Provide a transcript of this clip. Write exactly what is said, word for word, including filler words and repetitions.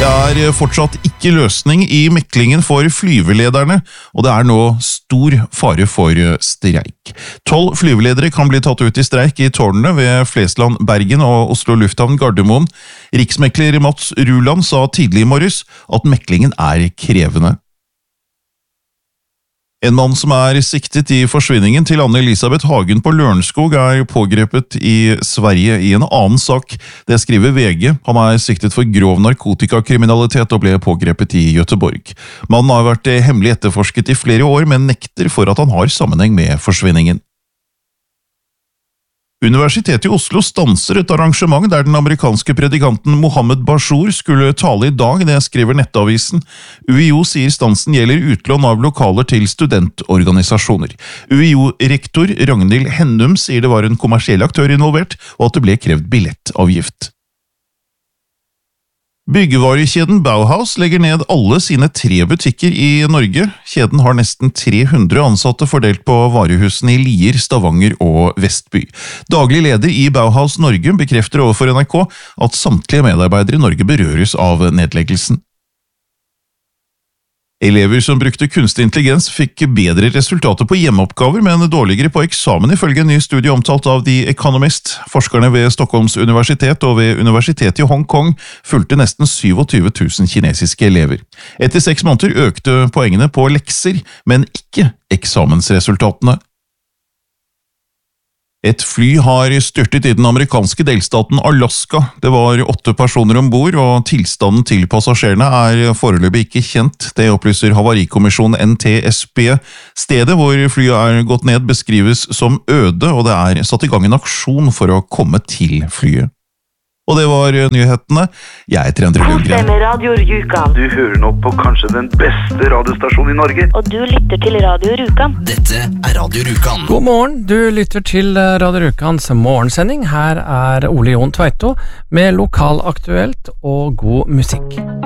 Det er fortsatt ikke løsning i meklingen for flyvelederne, og det er nå stor fare for streik. Tolv flyveledere kan bli tatt ut i streik i tårnene ved Flesland, Bergen og Oslo Lufthavn Gardermoen. Riksmekler Mats Ruland sa tidlig i morges at meklingen er krevende. En mann som er siktet i forsvinningen til Anne-Elisabeth Hagen på Lørenskog er pågrepet i Sverige i en annen sak. Det skriver V G. Han er siktet for grov narkotikakriminalitet og ble pågrepet i Göteborg. Mannen har vært hemmelig etterforsket i flere år, men nekter for at han har sammenheng med forsvinningen. Universitetet i Oslo stanser et arrangement der den amerikanske predikanten Mohammed Bashour skulle tale i dag, det skriver Nettavisen. U I O sier stansen gjelder utlån av lokaler til studentorganisasjoner. U I O-rektor Ragnhild Hennum sier det var en kommersiell aktør involvert, og at det ble krevd billettavgift. Byggevarekjeden Bauhaus legger ned alle sine tre butikker i Norge. Kjeden har nesten tre hundre ansatte fordelt på varehusene i Lier, Stavanger og Vestby. Daglig leder i Bauhaus Norge bekrefter overfor N R K at samtlige medarbeidere i Norge berøres av nedleggelsen. Elever som brukte kunstig intelligens fikk bedre resultater på hjemmeoppgaver, men dårligere på eksamen ifølge en ny studie omtalt av The Economist. Forskerne ved Stockholms universitet og ved universitetet i Hong Kong fulgte nesten tjuesyv tusen kinesiske elever. Etter seks måneder økte poengene på lekser, men ikke eksamensresultatene. Et fly har styrtet i den amerikanske delstaten Alaska. Det var åtte personer ombord, og tilstanden til passasjerene er foreløpig ikke kjent. Det opplyser Havarikommisjonen N T S B. Stedet hvor flyet er gått ned beskrives som øde, og det er satt i gang en aksjon for å komme til flyet. Og det var nyhetene. Jeg heter Endre Lundgren. Radio Rjukan. Du hører nå på kanskje den beste radiostasjonen i Norge. Og du lytter til Radio Rjukan. Dette er Radio Rjukan. God morgen, du lytter til Radio Rjukans morgensending. Her er Ole Jon Tveito med lokalaktuelt og god musikk.